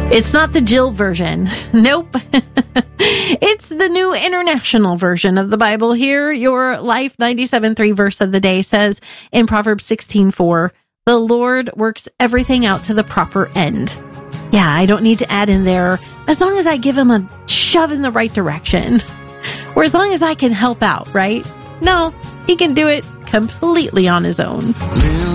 It's not the Jill version. Nope. It's the New International Version of the Bible here. Your Life 97.3 verse of the day says in Proverbs 16:4, the Lord works everything out to the proper end. Yeah, I don't need to add in there, as long as I give him a shove in the right direction. Or as long as I can help out, right? No, he can do it completely on his own.